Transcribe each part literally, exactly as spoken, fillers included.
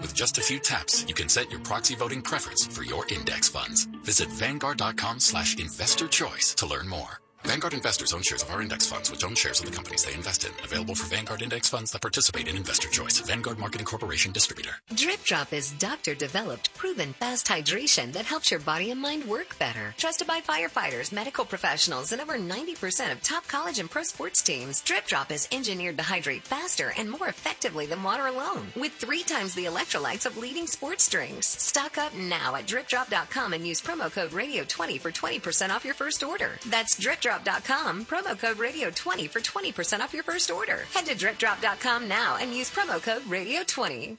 With just a few taps, you can set your proxy voting preference for your index funds. Visit Vanguard.com slash investor choice to learn more. Vanguard investors own shares of our index funds, which own shares of the companies they invest in. Available for Vanguard index funds that participate in Investor Choice. Vanguard Marketing Corporation distributor. Drip Drop is doctor-developed, proven fast hydration that helps your body and mind work better. Trusted by firefighters, medical professionals, and over ninety percent of top college and pro sports teams, Drip Drop is engineered to hydrate faster and more effectively than water alone, with three times the electrolytes of leading sports drinks. Stock up now at drip drop dot com and use promo code radio twenty for twenty percent off your first order. That's drip drop dot com, promo code radio twenty for twenty percent off your first order. Head to drip drop dot com now and use promo code radio twenty.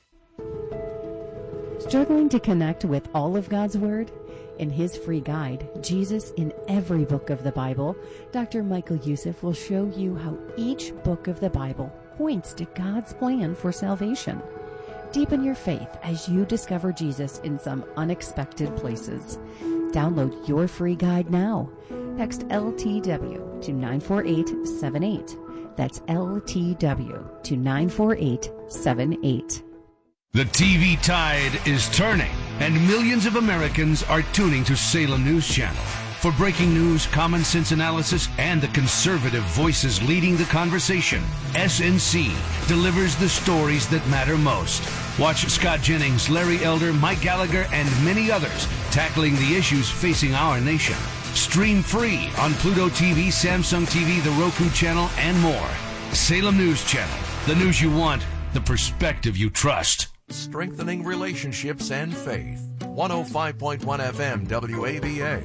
Struggling to connect with all of God's Word? In his free guide, Jesus in Every Book of the Bible, Doctor Michael Youssef will show you how each book of the Bible points to God's plan for salvation. Deepen your faith as you discover Jesus in some unexpected places. Download your free guide now. Text L T W to nine four eight seven eight. That's L T W to nine four eight seven eight. The T V tide is turning, and millions of Americans are tuning to Salem News Channel. For breaking news, common sense analysis, and the conservative voices leading the conversation, S N C delivers the stories that matter most. Watch Scott Jennings, Larry Elder, Mike Gallagher, and many others tackling the issues facing our nation. Stream free on Pluto T V, Samsung T V, the Roku channel, and more. Salem News Channel. The news you want, the perspective you trust. Strengthening relationships and faith. one oh five point one F M W A B A.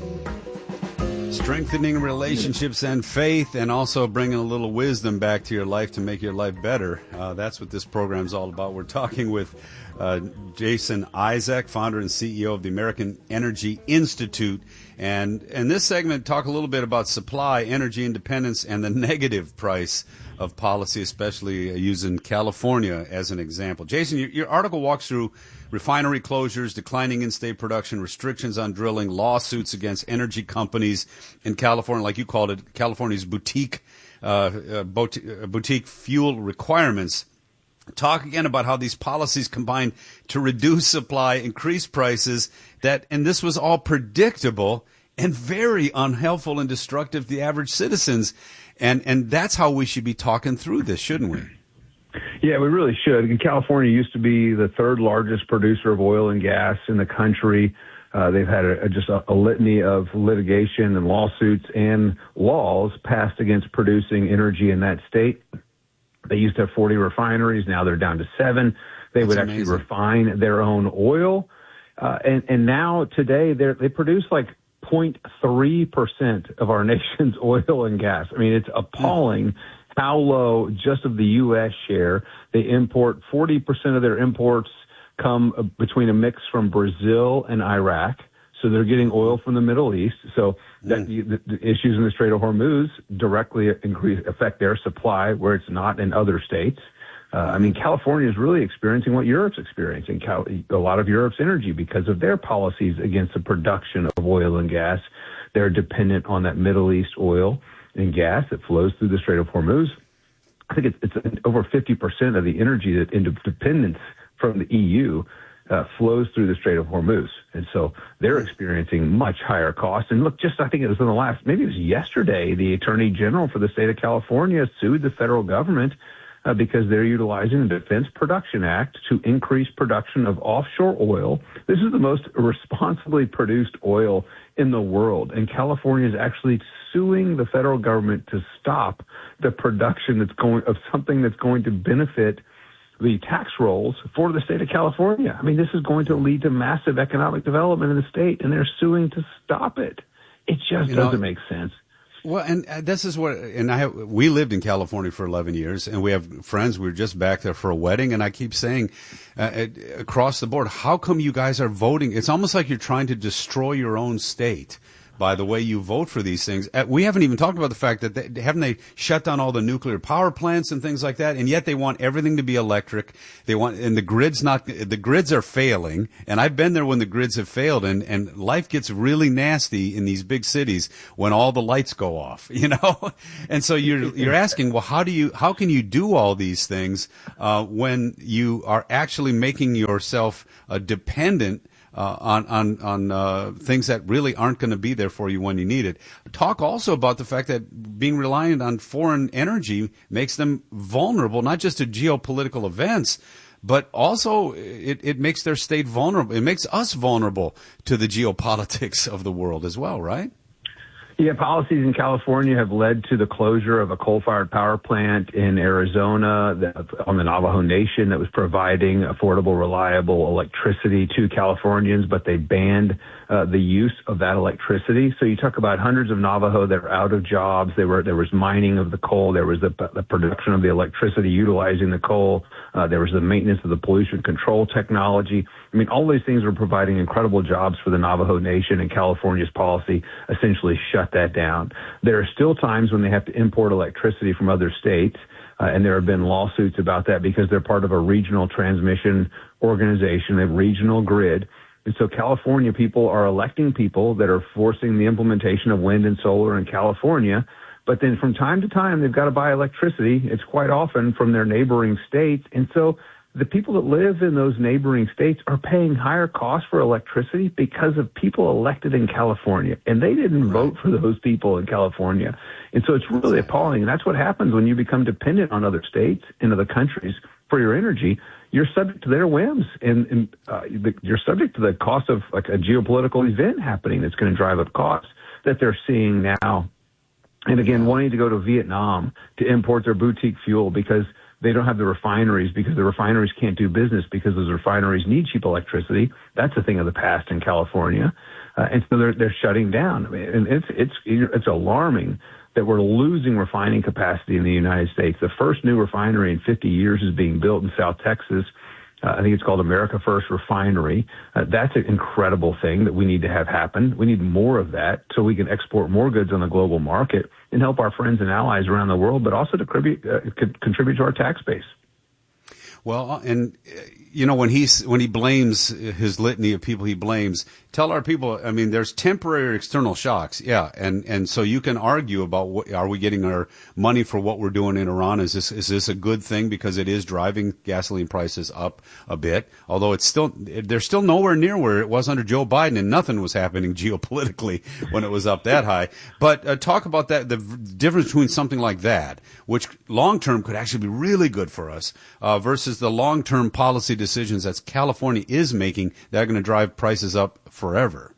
Strengthening relationships and faith, and also bringing a little wisdom back to your life to make your life better. Uh, that's what this program is all about. We're talking with uh, Jason Isaac, founder and C E O of the American Energy Institute. And in this segment, talk a little bit about supply, energy independence, and the negative price of policy, especially using California as an example. Jason, your, your article walks through refinery closures, declining in-state production, restrictions on drilling, lawsuits against energy companies in California, like you called it, California's boutique uh, uh, boutique fuel requirements. Talk again about how these policies combine to reduce supply, increase prices, that, and this was all predictable and very unhelpful and destructive to the average citizens. And and that's how we should be talking through this, shouldn't we? Yeah, we really should. And California used to be the third largest producer of oil and gas in the country. Uh, they've had a, a, just a, a litany of litigation and lawsuits and laws passed against producing energy in that state. They used to have forty refineries. Now they're down to seven. They That's would actually amazing. refine their own oil. Uh, and, and now today they they produce like zero point three percent of our nation's oil and gas. I mean, it's appalling how low just of the U S share. They import forty percent of their imports come between a mix from Brazil and Iraq. So they're getting oil from the Middle East. So that, mm. the, the issues in the Strait of Hormuz directly increase, affect their supply where it's not in other states. Uh, I mean, California is really experiencing what Europe's experiencing, Cal- a lot of Europe's energy because of their policies against the production of oil and gas. They're dependent on that Middle East oil and gas that flows through the Strait of Hormuz. I think it's, it's over fifty percent of the energy that independence from the E U uh, flows through the Strait of Hormuz. And so they're experiencing much higher costs. And look, just I think it was in the last, maybe it was yesterday, the Attorney General for the state of California sued the federal government Uh, because they're utilizing the Defense Production Act to increase production of offshore oil. This is the most responsibly produced oil in the world, and California is actually suing the federal government to stop the production that's going of something that's going to benefit the tax rolls for the state of California. I mean, this is going to lead to massive economic development in the state, and they're suing to stop it. It just you doesn't know, make sense. Well, and this is what, and I have, we lived in California for eleven years, and we have friends. We were just back there for a wedding, and I keep saying, uh, across the board, how come you guys are voting? It's almost like you're trying to destroy your own state by the way you vote for these things. Uh, we haven't even talked about the fact that they, haven't they shut down all the nuclear power plants and things like that, and yet they want everything to be electric. They want, and the grids not, the grids are failing, and I've been there when the grids have failed, and, and life gets really nasty in these big cities when all the lights go off, you know? And so you're, you're asking, well, how do you, how can you do all these things, uh, when you are actually making yourself uh, dependent Uh, on on on uh, things that really aren't going to be there for you when you need it. Talk also about the fact that being reliant on foreign energy makes them vulnerable, not just to geopolitical events, but also it, it makes their state vulnerable. It makes us vulnerable to the geopolitics of the world as well, right? Yeah, policies in California have led to the closure of a coal-fired power plant in Arizona that, on the Navajo Nation that was providing affordable, reliable electricity to Californians, but they banned uh, the use of that electricity. So you talk about hundreds of Navajo that are out of jobs. They were, there was mining of the coal. There was the, the production of the electricity utilizing the coal. Uh, there was the maintenance of the pollution control technology. I mean, all these things were providing incredible jobs for the Navajo Nation, and California's policy essentially shut that down. There are still times when they have to import electricity from other states, uh, and there have been lawsuits about that because they're part of a regional transmission organization, a regional grid. And so California people are electing people that are forcing the implementation of wind and solar in California. But then from time to time, they've got to buy electricity. It's quite often from their neighboring states. And so the people that live in those neighboring states are paying higher costs for electricity because of people elected in California. And they didn't vote for those people in California. And so it's really appalling. And that's what happens when you become dependent on other states and other countries for your energy. You're subject to their whims, and, and uh, you're subject to the cost of like a geopolitical event happening that's going to drive up costs that they're seeing now. And again, wanting to go to Vietnam to import their boutique fuel because they don't have the refineries, because the refineries can't do business because those refineries need cheap electricity. That's a thing of the past in California. Uh, and so they're, they're shutting down. I mean, and it's, it's, it's alarming that we're losing refining capacity in the United States. The first new refinery in fifty years is being built in South Texas. Uh, I think it's called America First Refinery. Uh, that's an incredible thing that we need to have happen. We need more of that so we can export more goods on the global market and help our friends and allies around the world, but also to contribute, uh, contribute to our tax base. Well, and you know, when he's when he blames his litany of people he blames, tell our people, I mean, there's temporary external shocks, yeah, and and so you can argue about what, are we getting our money for what we're doing in Iran? Is this is this a good thing because it is driving gasoline prices up a bit? Although it's still they're still nowhere near where it was under Joe Biden, and nothing was happening geopolitically when it was up that high. But uh, talk about that, the difference between something like that, which long term could actually be really good for us, uh, versus the long term policy decisions that California is making that are going to drive prices up forever.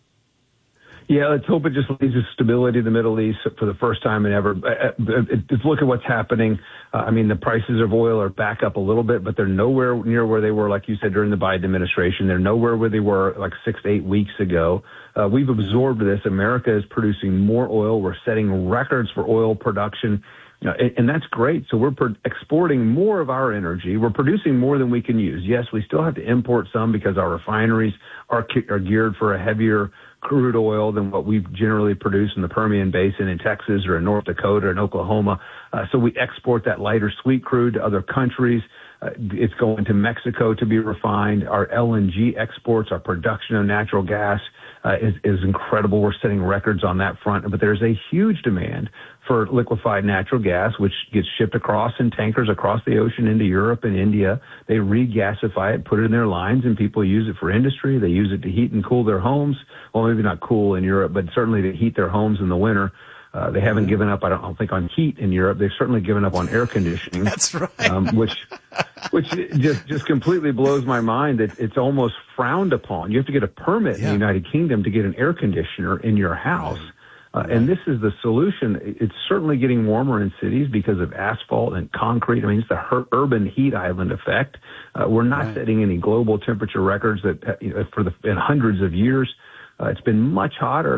Yeah, let's hope it just leads to stability in the Middle East for the first time in ever. Just look at what's happening. Uh, I mean, the prices of oil are back up a little bit, but they're nowhere near where they were, like you said, during the Biden administration. They're nowhere where they were like six to eight weeks ago. Uh, we've absorbed this. America is producing more oil. We're setting records for oil production. Uh, and, and that's great. So we're pro- exporting more of our energy. We're producing more than we can use. Yes, we still have to import some because our refineries are, are geared for a heavier crude oil than what we generally produce in the Permian Basin in Texas or in North Dakota or in Oklahoma. Uh, so we export that lighter sweet crude to other countries. Uh, it's going to Mexico to be refined. Our L N G exports, our production of natural gas uh, is, is incredible. We're setting records on that front. But there's a huge demand for liquefied natural gas, which gets shipped across in tankers across the ocean into Europe and India. They regasify it, put it in their lines, and people use it for industry. They use it to heat and cool their homes. Well, maybe not cool in Europe, but certainly to heat their homes in the winter. Uh, they haven't given up, I don't, I don't think, on heat in Europe. They've certainly given up on air conditioning. That's right. Um, which, which just, just completely blows my mind that it's almost frowned upon. You have to get a permit yeah. in the United Kingdom to get an air conditioner in your house. Uh, and this is the solution. It's certainly getting warmer in cities because of asphalt and concrete. I mean, it's the her- urban heat island effect. Uh, we're not right. setting any global temperature records that, you know, for the in hundreds of years. Uh, it's been much hotter.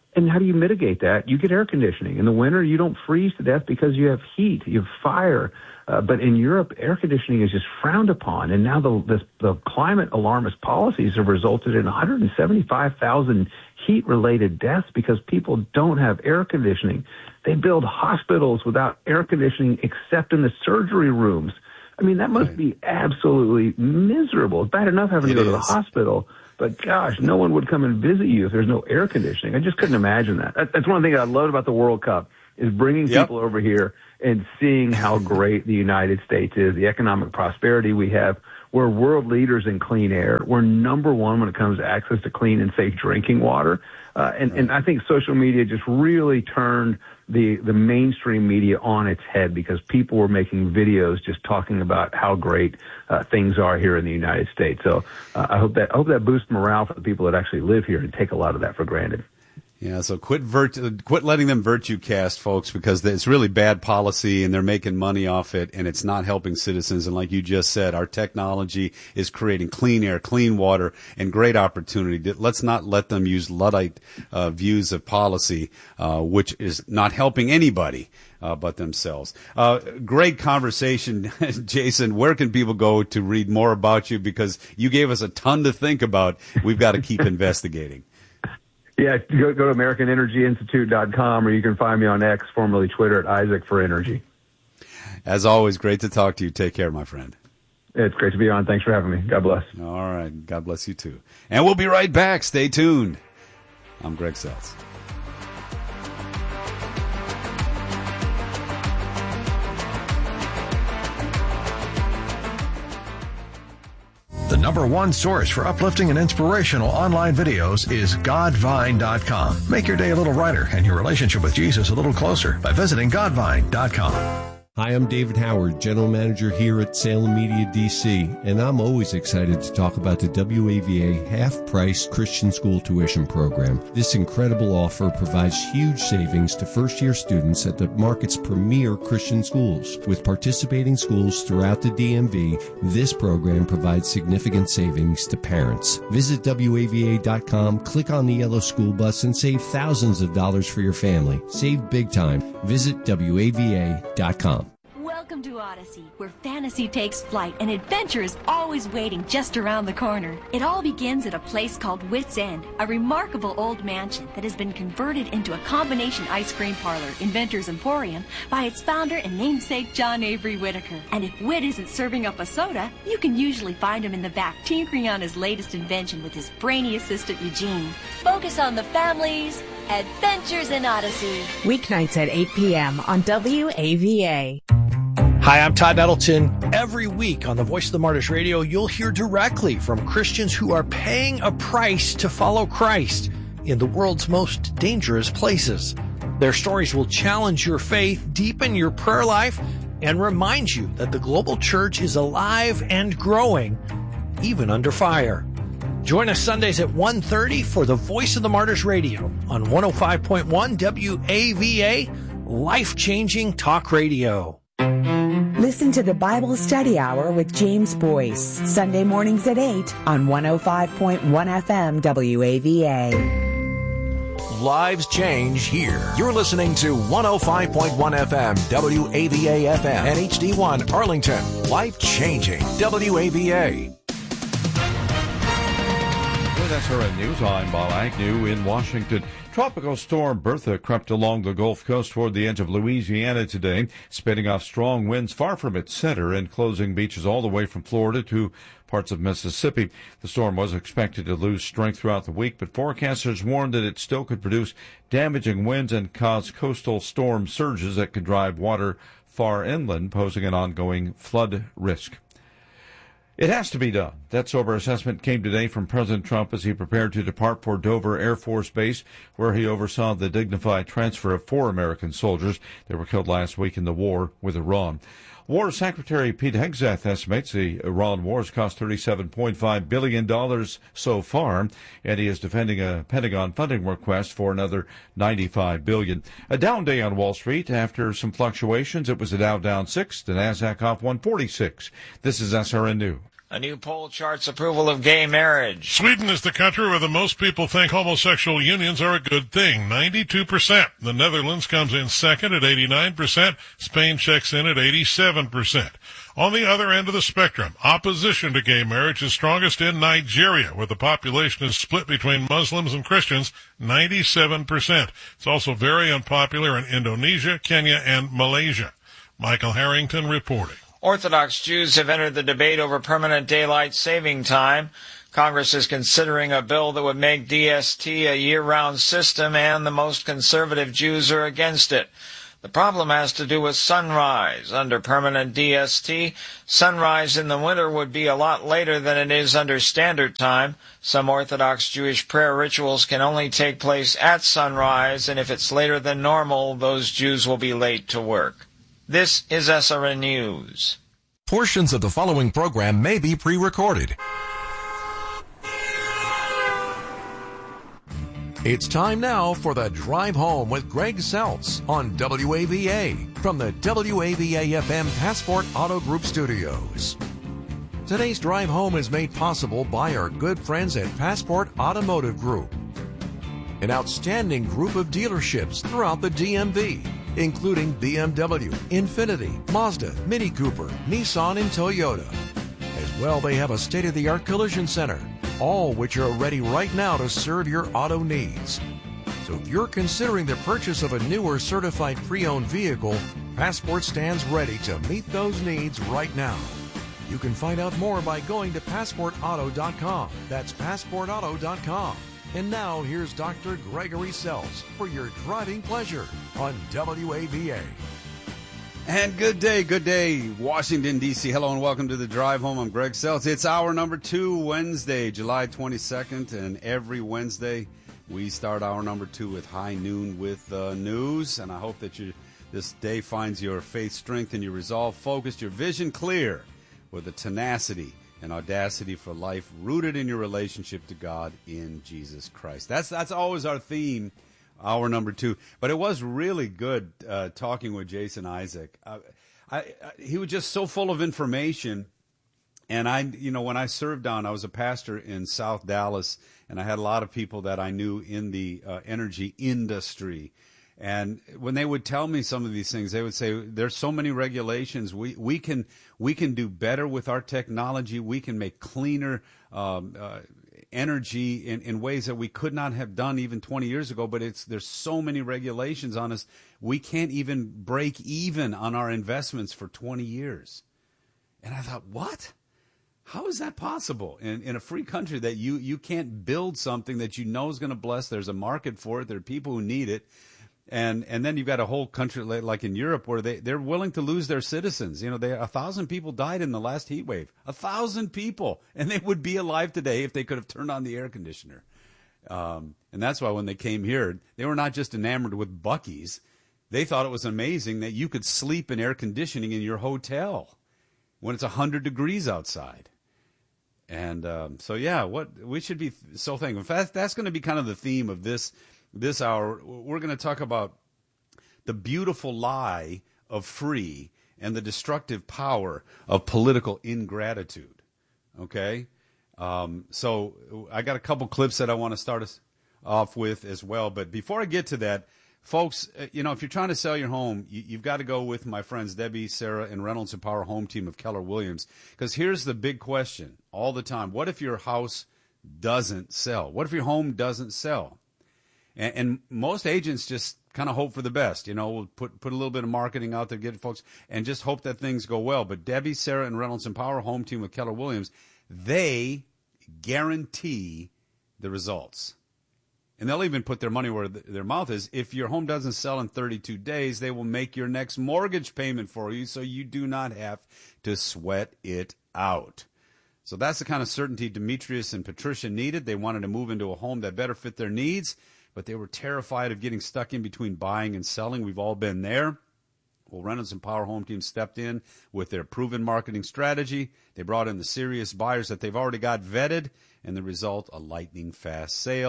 And how do you mitigate that? You get air conditioning. In the winter, you don't freeze to death because you have heat, you have fire. Uh, but in Europe, air conditioning is just frowned upon. And now the, the, the climate alarmist policies have resulted in one hundred seventy-five thousand heat-related deaths because people don't have air conditioning. They build hospitals without air conditioning except in the surgery rooms. I mean, that must right. be absolutely miserable. It's bad enough having it to go is. to the hospital, but gosh, no one would come and visit you if there's no air conditioning. I just couldn't imagine that. that that's one thing I loved about the World Cup is bringing yep. people over here and seeing how great the United States is, the economic prosperity we have. We're world leaders in clean air. We're number one when it comes to access to clean and safe drinking water. Uh, and, right. and I think social media just really turned the, the mainstream media on its head because people were making videos just talking about how great uh, things are here in the United States. So uh, I hope that I hope that boosts morale for the people that actually live here and take a lot of that for granted. Yeah, so quit virt- quit letting them virtue cast, folks, because it's really bad policy and they're making money off it and it's not helping citizens. And like you just said, our technology is creating clean air, clean water, and great opportunity. Let's not let them use Luddite uh, views of policy, uh, which is not helping anybody uh, but themselves. Uh, great conversation, Jason. Where can people go to read more about you? Because you gave us a ton to think about. We've got to keep investigating. Yeah, go, go to American Energy Institute dot com, or you can find me on X, formerly Twitter, at Isaac for Energy. As always, great to talk to you. Take care, my friend. It's great to be on. Thanks for having me. God bless. All right. God bless you, too. And we'll be right back. Stay tuned. I'm Greg Seltz. The number one source for uplifting and inspirational online videos is Godvine dot com. Make your day a little brighter and your relationship with Jesus a little closer by visiting Godvine dot com. Hi, I'm David Howard, General Manager here at Salem Media D C, and I'm always excited to talk about the W A V A half-price Christian school tuition program. This incredible offer provides huge savings to first-year students at the market's premier Christian schools. With participating schools throughout the D M V, this program provides significant savings to parents. Visit W A V A dot com, click on the yellow school bus, and save thousands of dollars for your family. Save big time. Visit W A V A dot com. Welcome to Odyssey, where fantasy takes flight and adventure is always waiting just around the corner. It all begins at a place called Wits End, a remarkable old mansion that has been converted into a combination ice cream parlor, Inventor's Emporium, by its founder and namesake John Avery Whitaker. And if Wit isn't serving up a soda, you can usually find him in the back tinkering on his latest invention with his brainy assistant Eugene. Focus on the families. Adventures in Odyssey. Weeknights at eight p.m. on W A V A. Hi, I'm Todd Nettleton. Every week on the Voice of the Martyrs Radio, you'll hear directly from Christians who are paying a price to follow Christ in the world's most dangerous places. Their stories will challenge your faith, deepen your prayer life, and remind you that the global church is alive and growing, even under fire. Join us Sundays at one thirty for the Voice of the Martyrs Radio on one oh five point one W A V A, life-changing talk radio. Listen to the Bible Study Hour with James Boyce, Sunday mornings at eight on one oh five point one F M W A V A. Lives change here. You're listening to one oh five point one F M, W A V A F M, and H D one Arlington. Life changing, W A V A. With S R N News, I'm Bob Agnew in Washington. Tropical storm Bertha crept along the Gulf Coast toward the edge of Louisiana today, spinning off strong winds far from its center and closing beaches all the way from Florida to parts of Mississippi. The storm was expected to lose strength throughout the week, but forecasters warned that it still could produce damaging winds and cause coastal storm surges that could drive water far inland, posing an ongoing flood risk. It has to be done. That sober assessment came today from President Trump as he prepared to depart for Dover Air Force Base, where he oversaw the dignified transfer of four American soldiers that were killed last week in the war with Iran. War Secretary Pete Hegseth estimates the Iran war has cost thirty-seven point five billion dollars so far, and he is defending a Pentagon funding request for another ninety-five billion dollars. A down day on Wall Street after some fluctuations. It was the Dow down six, the Nasdaq off one forty-six. This is S R N News. A new poll charts approval of gay marriage. Sweden is the country where the most people think homosexual unions are a good thing, ninety-two percent. The Netherlands comes in second at eighty-nine percent. Spain checks in at eighty-seven percent. On the other end of the spectrum, opposition to gay marriage is strongest in Nigeria, where the population is split between Muslims and Christians, ninety-seven percent. It's also very unpopular in Indonesia, Kenya, and Malaysia. Michael Harrington reporting. Orthodox Jews have entered the debate over permanent daylight saving time. Congress is considering a bill that would make D S T a year-round system, and the most conservative Jews are against it. The problem has to do with sunrise. Under permanent D S T, sunrise in the winter would be a lot later than it is under standard time. Some Orthodox Jewish prayer rituals can only take place at sunrise, and if it's later than normal, those Jews will be late to work. This is S R N News. Portions of the following program may be pre-recorded. It's time now for the Drive Home with Greg Seltz on W A V A from the W A V A F M Passport Auto Group studios. Today's Drive Home is made possible by our good friends at Passport Automotive Group, an outstanding group of dealerships throughout the D M V, including B M W, Infiniti, Mazda, Mini Cooper, Nissan, and Toyota. As well, they have a state-of-the-art collision center, all which are ready right now to serve your auto needs. So if you're considering the purchase of a new or certified pre-owned vehicle, Passport stands ready to meet those needs right now. You can find out more by going to passport auto dot com. That's passport auto dot com. And now, here's Doctor Gregory Seltz for your driving pleasure on W A V A. And good day, good day, Washington, D C Hello and welcome to the Drive Home. I'm Greg Seltz. It's hour number two, Wednesday, July twenty-second. And every Wednesday, we start hour number two with High Noon with uh, news. And I hope that you, this day finds your faith strength and your resolve focused, your vision clear with a tenacity and audacity for life rooted in your relationship to God in Jesus Christ. That's that's always our theme, hour number two. But it was really good uh, talking with Jason Isaac. Uh, I, I, he was just so full of information. And I, you know, when I served on, I was a pastor in South Dallas, and I had a lot of people that I knew in the uh, energy industry. And when they would tell me some of these things, they would say, there's so many regulations. We we can we can do better with our technology. We can make cleaner um, uh, energy in, in ways that we could not have done even twenty years ago. But it's there's so many regulations on us. We can't even break even on our investments for twenty years. And I thought, what? How is that possible in, in a free country that you, you can't build something that you know is going to bless? There's a market for it. There are people who need it. And and then you've got a whole country like in Europe where they, they're willing to lose their citizens. You know, they, a thousand people died in the last heat wave. A thousand people. And they would be alive today if they could have turned on the air conditioner. Um, and that's why when they came here, they were not just enamored with Buc-ee's. They thought it was amazing that you could sleep in air conditioning in your hotel when it's one hundred degrees outside. And um, so, yeah, what we should be so thankful. In fact, that's going to be kind of the theme of this This hour. We're going to talk about the beautiful lie of free and the destructive power of political ingratitude. Okay? Um, so I got a couple clips that I want to start us off with as well. But before I get to that, folks, you know, if you're trying to sell your home, you, you've got to go with my friends Debbie, Sarah, and Reynolds and Power Home Team of Keller Williams. Because here's the big question all the time. What if your house doesn't sell? What if your home doesn't sell? And, and most agents just kind of hope for the best. You know, we'll put put a little bit of marketing out there, get it, folks, and just hope that things go well. But Debbie, Sarah, and Reynolds and Power Home Team with Keller Williams, they guarantee the results. And they'll even put their money where th- their mouth is. If your home doesn't sell in thirty-two days, they will make your next mortgage payment for you so you do not have to sweat it out. So that's the kind of certainty Demetrius and Patricia needed. They wanted to move into a home that better fit their needs, but they were terrified of getting stuck in between buying and selling. We've all been there. Well, Reynolds and Power Home Team stepped in with their proven marketing strategy. They brought in the serious buyers that they've already got vetted, and the result, a lightning-fast sale.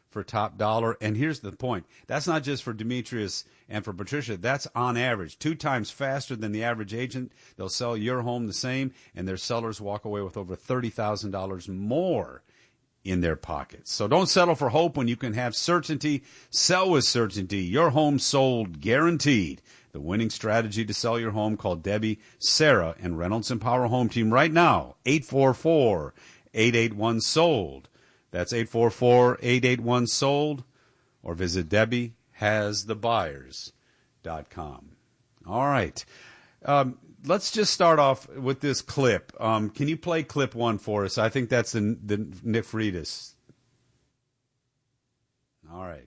for top dollar. And here's the point. That's not just for Demetrius and for Patricia. That's on average. Two times faster than the average agent. They'll sell your home the same, and their sellers walk away with over thirty thousand dollars more in their pockets. So don't settle for hope when you can have certainty. Sell with certainty. Your home sold guaranteed. The winning strategy to sell your home. Call Debbie, Sarah, and Reynolds Empower Home Team right now. eight four four, eight eight one, sold. That's eight four four, eight eight one, sold. Or visit Debbie Has The Buyers dot com. All right. Um, let's just start off with this clip. Um, can you play clip one for us? I think that's the, the Nifritis. All right.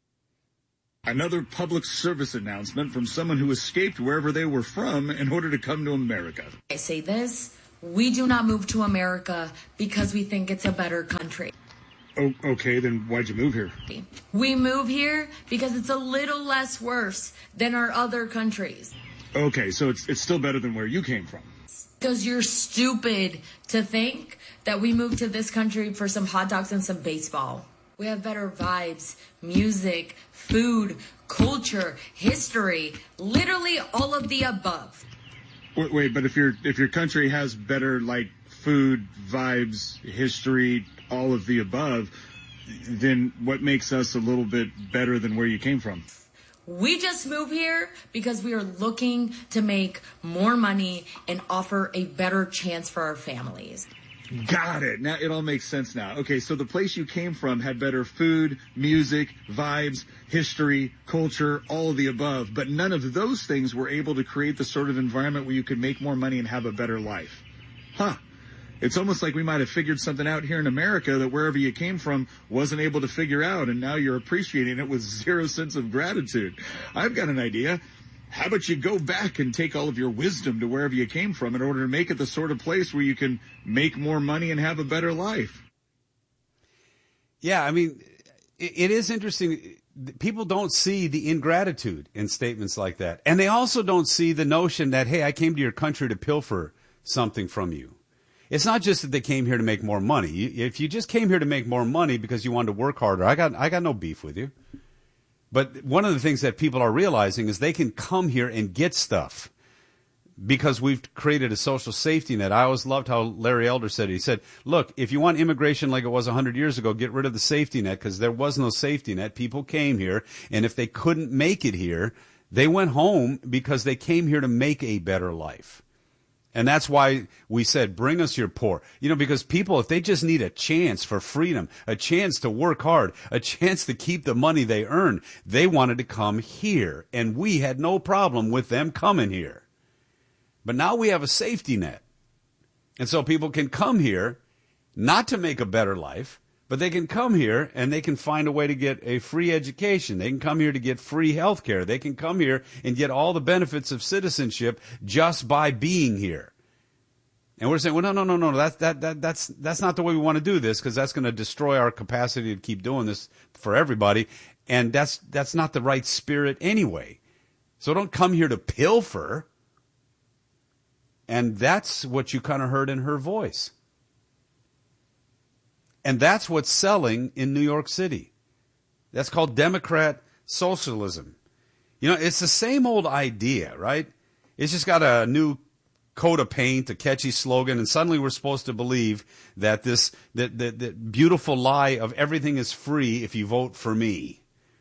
Another public service announcement from someone who escaped wherever they were from in order to come to America. I say this, we do not move to America because we think it's a better country. Oh, okay, then why'd you move here? We move here because it's a little less worse than our other countries. Okay, so it's it's still better than where you came from. Because you're stupid to think that we moved to this country for some hot dogs and some baseball. We have better vibes, music, food, culture, history, literally all of the above. Wait, wait, but if your if your country has better, like, food, vibes, history, all of the above, then what makes us a little bit better than where you came from? We just moved here because we are looking to make more money and offer a better chance for our families. Got it. Now it all makes sense now. Okay, so the place you came from had better food, music, vibes, history, culture, all of the above, but none of those things were able to create the sort of environment where you could make more money and have a better life. Huh. It's almost like we might have figured something out here in America that wherever you came from wasn't able to figure out, and now you're appreciating it with zero sense of gratitude. I've got an idea. How about you go back and take all of your wisdom to wherever you came from in order to make it the sort of place where you can make more money and have a better life? Yeah, I mean, it, it is interesting. People don't see the ingratitude in statements like that. And they also don't see the notion that, hey, I came to your country to pilfer something from you. It's not just that they came here to make more money. If you just came here to make more money because you wanted to work harder, I got I got no beef with you. But one of the things that people are realizing is they can come here and get stuff because we've created a social safety net. I always loved how Larry Elder said it. He said, look, if you want immigration like it was one hundred years ago, get rid of the safety net, because there was no safety net. People came here, and if they couldn't make it here, they went home because they came here to make a better life. And that's why we said, bring us your poor. You know, because people, if they just need a chance for freedom, a chance to work hard, a chance to keep the money they earn, they wanted to come here. And we had no problem with them coming here. But now we have a safety net. And so people can come here not to make a better life, but they can come here and they can find a way to get a free education. They can come here to get free health care. They can come here and get all the benefits of citizenship just by being here. And we're saying, well, no, no, no, no, that, that, that, that's, that's not the way we want to do this, because that's going to destroy our capacity to keep doing this for everybody. And that's, that's not the right spirit anyway. So don't come here to pilfer. And that's what you kind of heard in her voice. And that's what's selling in New York City. That's called Democrat socialism. You know, it's the same old idea, right? It's just got a new coat of paint, a catchy slogan, and suddenly we're supposed to believe that this that that, that beautiful lie of everything is free if you vote for me.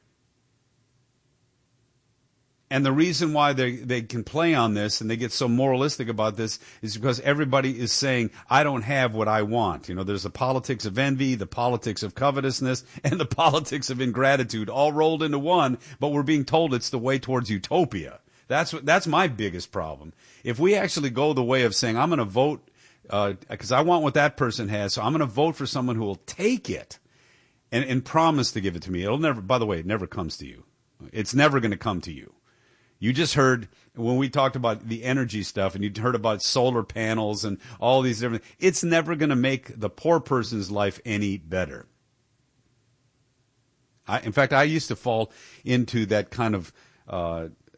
And the reason why they they can play on this and they get so moralistic about this is because everybody is saying, I don't have what I want. You know, there's the politics of envy, the politics of covetousness, and the politics of ingratitude all rolled into one, but we're being told it's the way towards utopia. That's that's my biggest problem. If we actually go the way of saying, I'm going to vote because uh, I want what that person has, so I'm going to vote for someone who will take it and, and promise to give it to me. It'll never, by the way, it never comes to you. It's never going to come to you. You just heard when we talked about the energy stuff, and you heard about solar panels and all these different, it's never going to make the poor person's life any better. I, in fact, I used to fall into that kind of uh,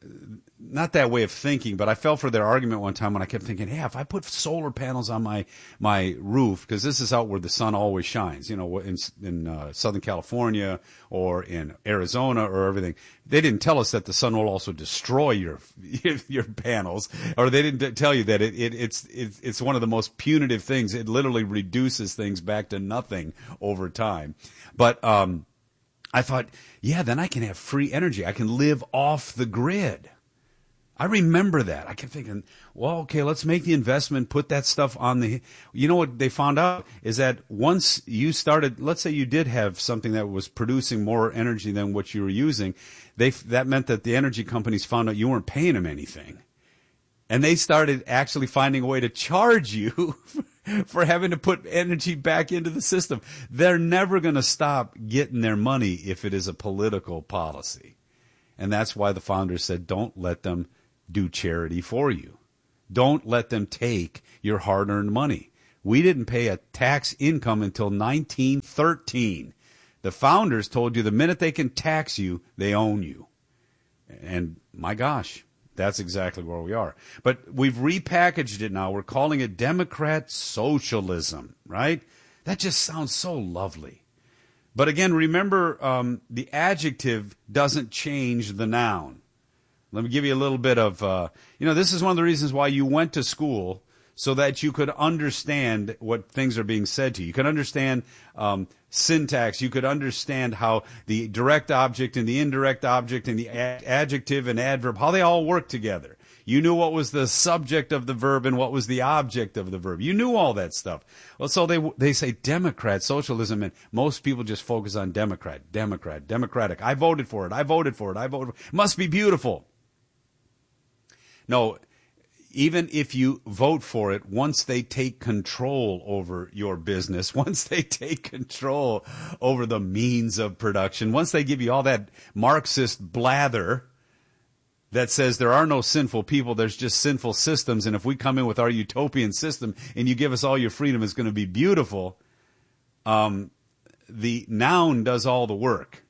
not that way of thinking, but I fell for their argument one time when I kept thinking, yeah, if I put solar panels on my my roof, because this is out where the sun always shines, you know, in, in uh, Southern California or in Arizona or everything. They didn't tell us that the sun will also destroy your your panels, or they didn't tell you that it, it it's it, it's one of the most punitive things. It literally reduces things back to nothing over time. But um, I thought, yeah, then I can have free energy. I can live off the grid. I remember that. I kept thinking, well, okay, let's make the investment, put that stuff on the, you know what they found out is that once you started, let's say you did have something that was producing more energy than what you were using, they, that meant that the energy companies found out you weren't paying them anything. And they started actually finding a way to charge you for having to put energy back into the system. They're never going to stop getting their money if it is a political policy. And that's why the founders said, don't let them do charity for you. Don't let them take your hard-earned money. We didn't pay a tax income until nineteen thirteen. The founders told you the minute they can tax you, they own you. And my gosh, that's exactly where we are. But we've repackaged it now. We're calling it Democrat socialism, right? That just sounds so lovely. But again, remember, um, the adjective doesn't change the noun. Let me give you a little bit of, uh, you know, this is one of the reasons why you went to school, so that you could understand what things are being said to you. You could understand um, syntax. You could understand how the direct object and the indirect object and the ad- adjective and adverb, how they all work together. You knew what was the subject of the verb and what was the object of the verb. You knew all that stuff. Well, so they they say Democrat socialism, and most people just focus on Democrat, Democrat, Democratic. I voted for it. I voted for it. I voted for it. Must be beautiful. No, even if you vote for it, once they take control over your business, once they take control over the means of production, once they give you all that Marxist blather that says there are no sinful people, there's just sinful systems, and if we come in with our utopian system and you give us all your freedom, it's going to be beautiful, um, the noun does all the work.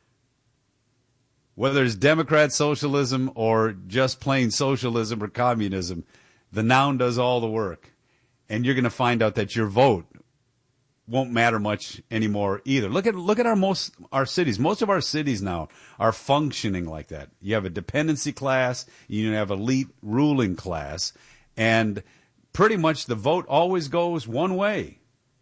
Whether it's Democrat socialism or just plain socialism or communism, the noun does all the work. And you're going to find out that your vote won't matter much anymore either. Look at look at our most our cities. Most of our cities now are functioning like that. You have a dependency class, you have elite ruling class, and pretty much the vote always goes one way.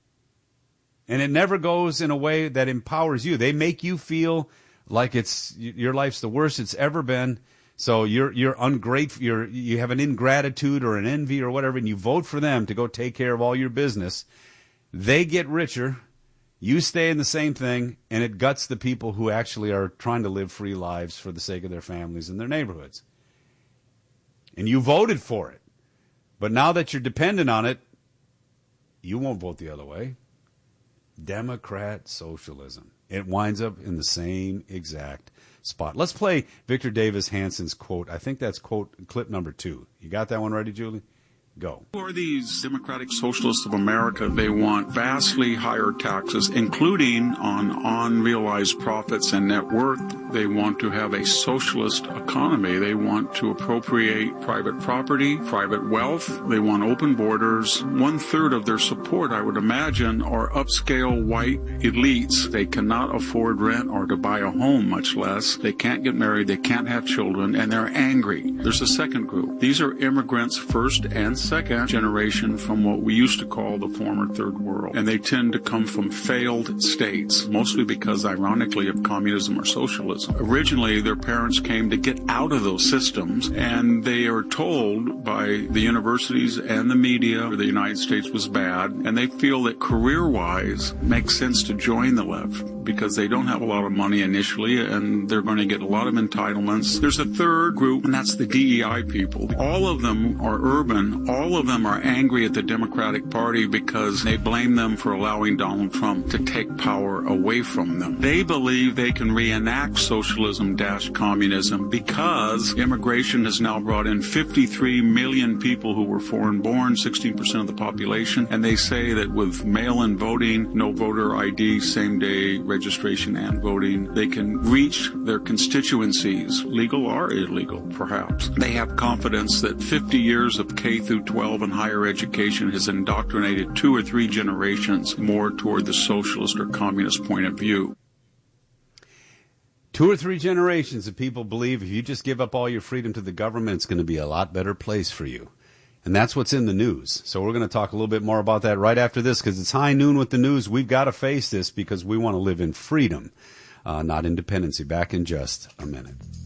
And it never goes in a way that empowers you. They make you feel like it's your life's the worst it's ever been, so you're you're ungrateful. You're you have an ingratitude or an envy or whatever, and you vote for them to go take care of all your business. They get richer, you stay in the same thing, and it guts the people who actually are trying to live free lives for the sake of their families and their neighborhoods. And you voted for it, but now that you're dependent on it, you won't vote the other way. Democrat socialism. It winds up in the same exact spot. Let's play Victor Davis Hanson's quote. I think that's quote clip number two. You got that one ready, Julie? Go. Who are these Democratic Socialists of America? They want vastly higher taxes, including on unrealized profits and net worth. They want to have a socialist economy. They want to appropriate private property, private wealth. They want open borders. One third of their support, I would imagine, are upscale white elites. They cannot afford rent or to buy a home, much less. They can't get married. They can't have children, and they're angry. There's a second group. These are immigrants first and second generation from what we used to call the former third world. And they tend to come from failed states, mostly because, ironically, of communism or socialism. Originally, their parents came to get out of those systems, and they are told by the universities and the media that the United States was bad, and they feel that career-wise makes sense to join the left because they don't have a lot of money initially, and they're going to get a lot of entitlements. There's a third group, and that's the D E I people. All of them are urban. All of them are angry at the Democratic Party because they blame them for allowing Donald Trump to take power away from them. They believe they can reenact socialism-communism because immigration has now brought in fifty-three million people who were foreign-born, sixteen percent of the population, and they say that with mail-in voting, no voter I D, same-day registration and voting. They can reach their constituencies, legal or illegal, perhaps. They have confidence that fifty years of K through twelve and higher education has indoctrinated two or three generations more toward the socialist or communist point of view. Two or three generations of people believe if you just give up all your freedom to the government, it's going to be a lot better place for you. And that's what's in the news. So we're going to talk a little bit more about that right after this, because it's high noon with the news. We've got to face this because we want to live in freedom, uh, not independency. Back in just a minute.